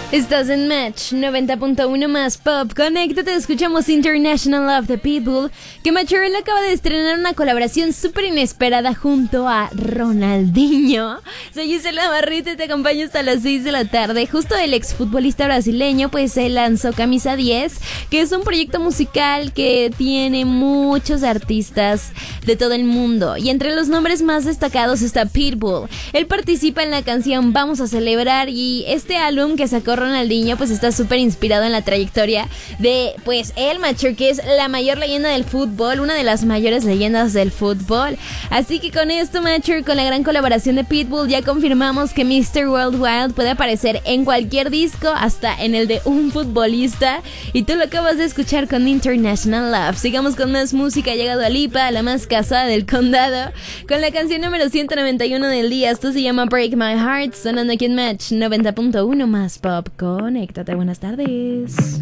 Estás en Match 90.1 más Pop. Conéctate, escuchamos International Love de Pitbull, que Machorel acaba de estrenar una colaboración súper inesperada junto a Ronaldinho. Soy Gisela Barrita y te acompaño hasta las 6 de la tarde. Justo el exfutbolista brasileño pues se lanzó Camisa 10, que es un proyecto musical que tiene muchos artistas de todo el mundo. Y entre los nombres más destacados está Pitbull. Él participa en la canción Vamos a Celebrar, y este álbum que sacó Ronaldinho pues está súper inspirado en la trayectoria de pues el Machor, que es la mayor leyenda del fútbol, una de las mayores leyendas del fútbol. Así que con esto, Machor, con la gran colaboración de Pitbull, ya confirmamos que Mr. Worldwide puede aparecer en cualquier disco, hasta en el de un futbolista, y tú lo acabas de escuchar con International Love. Sigamos con más música. Ha llegado Dua Lipa, la más casada del condado, con la canción número 191 del día. Esto se llama Break My Heart, sonando aquí en Match 90.1 más Pop. Conéctate, buenas tardes.